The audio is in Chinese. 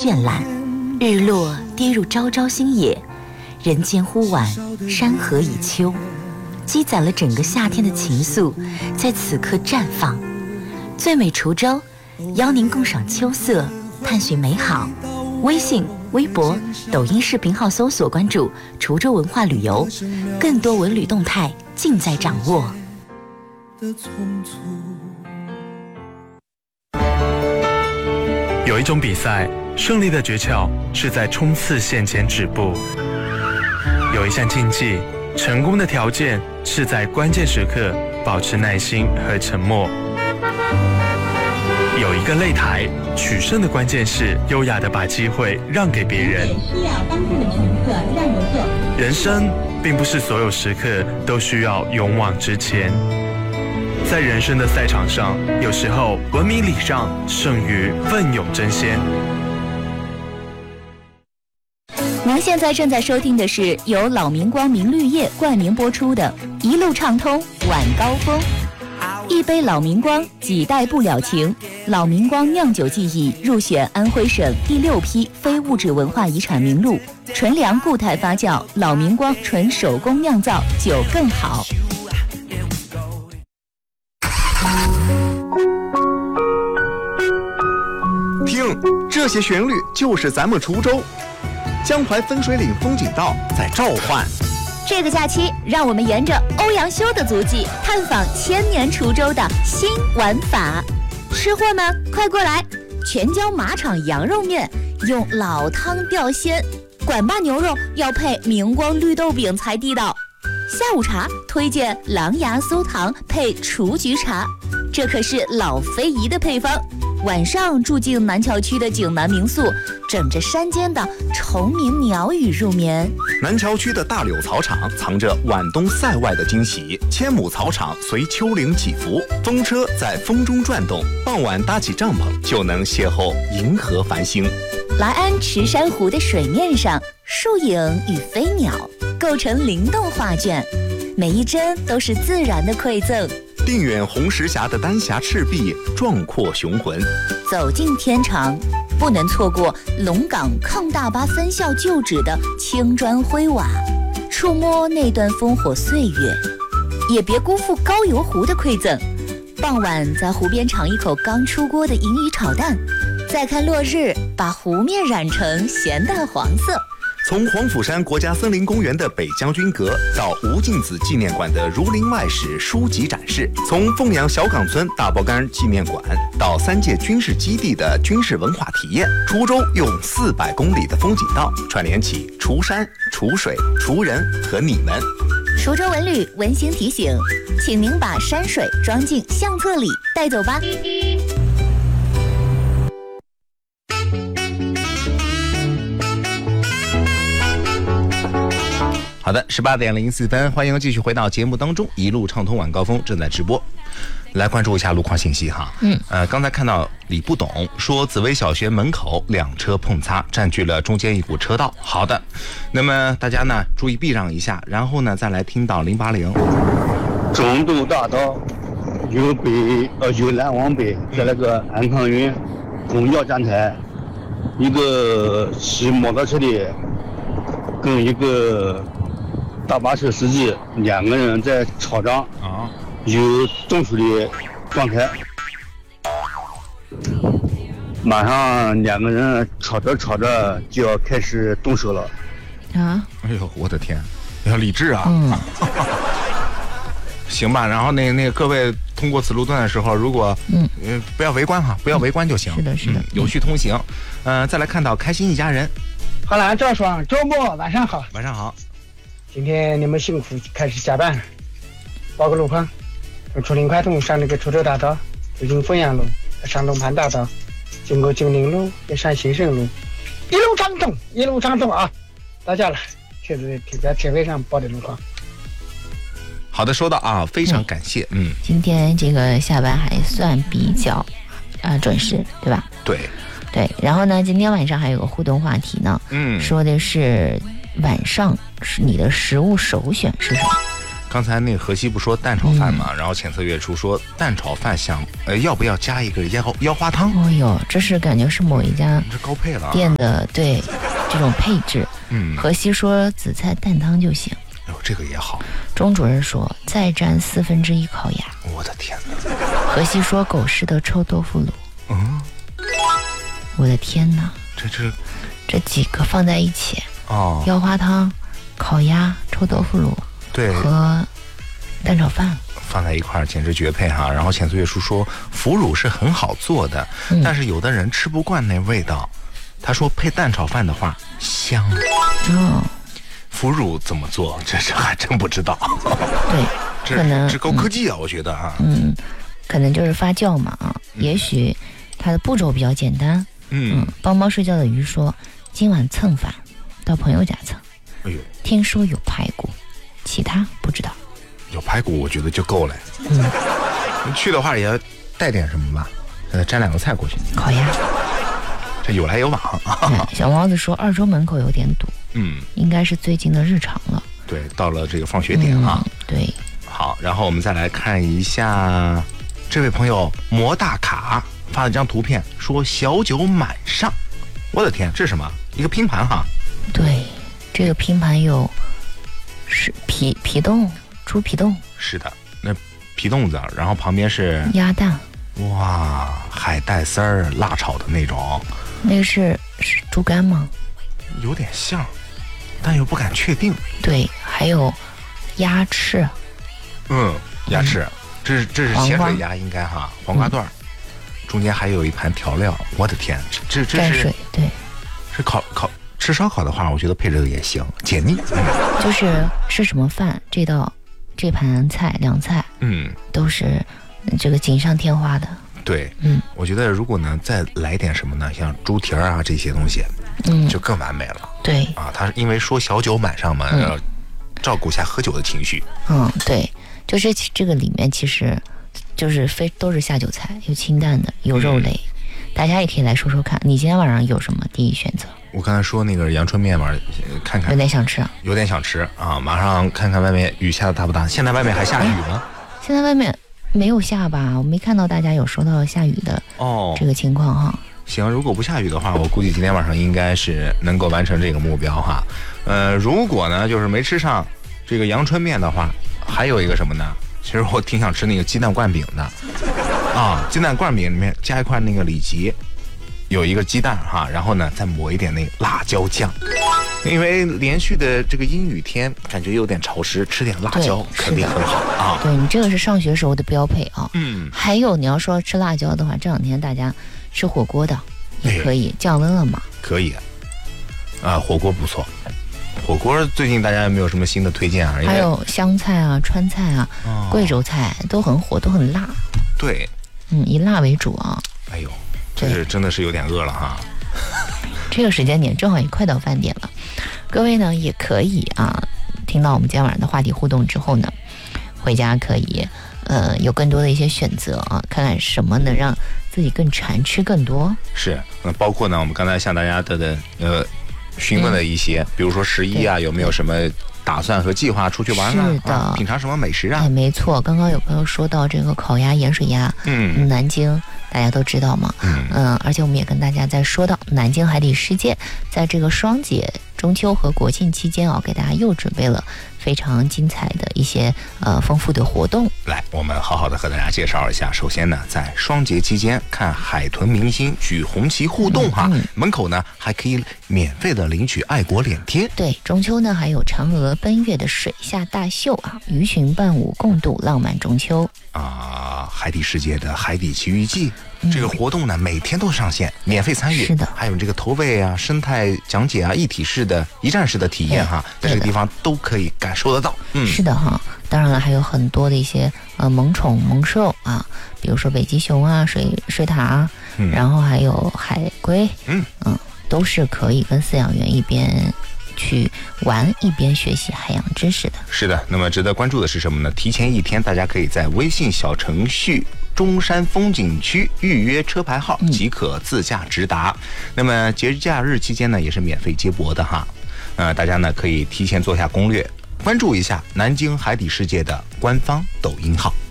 绚烂，日落跌入朝朝星野，人间忽晚，山河已秋，积攒了整个夏天的情愫，在此刻绽放。最美滁州，邀您共赏秋色，探寻美好。微信、微博、抖音视频号搜索关注滁州文化旅游，更多文旅动态尽在掌握。 有一种比赛，胜利的诀窍是在冲刺线前止步；有一项竞技，成功的条件是在关键时刻保持耐心和沉默；有一个擂台，取胜的关键是优雅地把机会让给别人。人生并不是所有时刻都需要勇往直前，在人生的赛场上，有时候文明礼让胜于奋勇争先。 您现在正在收听的是由老明光明绿业冠名播出的《一路畅通晚高峰》。一杯老明光，几代不了情。老明光酿酒技艺入选安徽省第6批非物质文化遗产名录。纯粮固态发酵，老明光纯手工酿造，酒更好。 听，这些旋律就是咱们滁州。江淮分水岭风景道在召唤。 这个假期，让我们沿着欧阳修的足迹，探访千年滁州的新玩法。吃货们，快过来！全椒马场羊肉面用老汤吊鲜，管坝牛肉要配明光绿豆饼才地道。下午茶推荐狼牙酥糖配雏菊茶，这可是老非遗的配方。晚上住进南桥区的景南民宿，枕着山间的虫鸣鸟语入眠。 南桥区的大柳草场藏着晚冬塞外的惊喜，千亩草场随丘陵起伏，风车在风中转动，傍晚搭起帐篷就能邂逅银河繁星。 来安池山湖的水面上，树影与飞鸟构成灵动画卷，每一帧都是自然的馈赠。 定远红石峡的丹霞赤壁，壮阔雄浑。 走进天长，不能错过龙岗抗大巴分校旧址的青砖灰瓦，触摸那段烽火岁月，也别辜负高邮湖的馈赠。傍晚在湖边尝一口刚出锅的银鱼炒蛋，再看落日，把湖面染成咸淡黄色。 从黄甫山国家森林公园的北将军阁到吴敬梓纪念馆的儒林外史书籍展示，从凤阳小岗村大包干纪念馆到3届军事基地的军事文化体验，滁州用400公里的风景道串联起滁山、滁水、滁人和你们。 滁州文旅温馨提醒，请您把山水装进相册里带走吧。 好的，18点04分，欢迎继续回到节目当中，一路畅通晚高峰正在直播。来关注一下路况信息哈。刚才看到李不懂说紫薇小学门口2车碰擦，占据了中间一股车道。好的，那么大家呢注意避让一下，然后呢再来听到080。 中都大道由南往北，在那个安康云公交站台，一个骑摩托车的跟一个大巴车司机2个人在吵仗，有动手的状态。马上2个人吵着就要开始动手了。 哎呦，我的天，要理智啊！行吧，然后那个各位通过此路段的时候，如果不要围观哈，不要围观就行。 是的， 有序通行。再来看到开心一家人。 好了，赵爽，周末晚上好。 晚上好。 今天你们幸福开始加班了。报个路况：从滁林快通上那个滁州大道，走进凤阳路，上龙盘大道，经过九宁路，也上新生路，一路畅通啊！到家了，确实在铁位上报的路况。 好的，收到啊，非常感谢。 今天这个下班还算比较准时，对吧？对，然后呢，今天晚上还有个互动话题呢，说的是晚上是你的食物首选是什么？ 刚才那个河西不说蛋炒饭嘛，然后浅测月初说蛋炒饭想要不要加一个腰花汤？ 哦哟，这是感觉是某一家这高配了店的对这种配置。河西说紫菜蛋汤就行。 哎呦，这个也好。 钟主任说再蘸1/4烤鸭。 我的天哪！ 河西说狗式的臭豆腐乳。我的天哪！这几个放在一起哦，腰花汤、烤鸭、臭豆腐乳， 对， 和蛋炒饭放在一块儿简直绝配哈。然后浅岁月叔说腐乳是很好做的，但是有的人吃不惯那味道。他说配蛋炒饭的话香。腐乳怎么做？这还真不知道。 对，可能这高科技啊，我觉得哈。 可能就是发酵嘛啊，也许它的步骤比较简单。帮猫睡觉的鱼说今晚蹭饭，到朋友家蹭。哎呦，听说有排骨，其他不知道。 有排骨我觉得就够了。去的话也要带点什么吧，沾2个菜过去。 烤鸭。 这有来有往。 小王子说2周门口有点堵。应该是最近的日常了。 对，到了这个放学点啊。 对。 好，然后我们再来看一下这位朋友摩大卡发了一张图片，说小酒满上。我的天，这是什么？一个拼盘哈。 对，这个拼盘有是皮冻，猪皮冻。 是的，那皮冻子，然后旁边是鸭蛋。 哇，海带丝儿辣炒的那种。 那个是猪肝吗？ 有点像，但又不敢确定。 对，还有鸭翅。 鸭翅，这是咸水鸭应该哈，黄瓜段儿。中间还有一盘调料，我的天，这是对， 是吃烧烤的话，我觉得配这个也行，解腻。 就是吃什么饭，这盘菜凉菜，都是这个锦上添花的。 对，我觉得如果呢再来点什么呢，像猪蹄儿啊这些东西，就更完美了。对啊，他因为说小酒满上嘛，要照顾一下喝酒的情绪。 对，就是这个里面其实。就是都是下酒菜，有清淡的，有肉类，大家也可以来说说看，你今天晚上有什么第一选择？ 我刚才说那个阳春面嘛，看看有点想吃啊，马上看看外面雨下的大不大？现在外面还下雨吗？ 现在外面没有下吧，我没看到大家有说到下雨的这个情况哈。 行，如果不下雨的话，我估计今天晚上应该是能够完成这个目标哈。如果呢就是没吃上这个阳春面的话，还有一个什么呢？其实我挺想吃那个鸡蛋灌饼的啊，鸡蛋灌饼里面加一块那个里脊，有一个鸡蛋哈，然后呢再抹一点那个辣椒酱，因为连续的这个阴雨天，感觉有点潮湿，吃点辣椒肯定很好啊。 对，你这个是上学时候的标配啊。还有你要说吃辣椒的话，这2天大家吃火锅的也可以，降温了嘛。 可以啊，火锅不错。火锅最近大家有没有什么新的推荐啊？ 还有湘菜啊、川菜啊、贵州菜都很火，都很辣。 对， 以辣为主啊。 哎呦，这是真的是有点饿了哈。 这个时间点正好也快到饭点了，各位呢也可以啊，听到我们今天晚上的话题互动之后呢，回家可以有更多的一些选择啊，看看什么能让自己更馋吃更多。 是，包括呢我们刚才向大家的询问了一些，比如说11啊，有没有什么打算和计划出去玩啊？ 是的， 品尝什么美食啊？ 没错，刚刚有朋友说到这个烤鸭、盐水鸭，南京大家都知道嘛，而且我们也跟大家在说到南京海底世界，在这个双节、中秋和国庆期间给大家又准备了非常精彩的一些丰富的活动。 来，我们好好的和大家介绍一下。首先呢，在双节期间看海豚明星举红旗互动哈，门口呢还可以免费的领取爱国脸贴。 对，中秋呢还有嫦娥奔月的水下大秀啊，鱼群伴舞共度浪漫中秋啊。海底世界的海底奇遇记。这个活动呢每天都上线，免费参与。 是的， 还有这个投喂啊、生态讲解啊、一站式的体验哈，在这个地方都可以感受得到。 是的哈，当然了，还有很多的一些萌宠萌兽啊，比如说北极熊啊、水獭，然后还有海龟，都是可以跟饲养员一边去玩一边学习海洋知识的。 是的，那么值得关注的是什么呢？提前1天，大家可以在微信小程序中山风景区预约车牌号即可自驾直达。那么节假日期间呢，也是免费接驳的哈。大家呢可以提前做下攻略关注一下南京海底世界的官方抖音号。